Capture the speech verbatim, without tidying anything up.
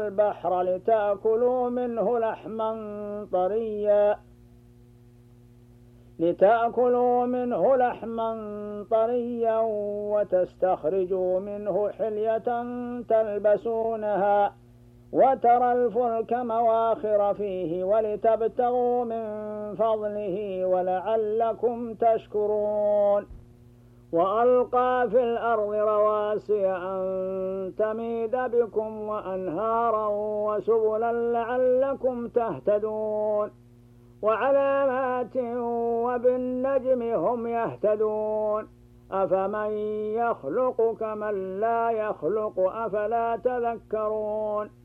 والبحر لتأكلوا منه لحما طريا لتأكلوا منه لحما طريا وتستخرجوا منه حلية تلبسونها وترى الفلك مواخر فيه ولتبتغوا من فضله ولعلكم تشكرون وألقى في الأرض رواسي أن تميد بكم وأنهارا وسبلا لعلكم تهتدون وعلامات وبالنجم هم يهتدون أفمن يخلق كمن لا يخلق أفلا تذكرون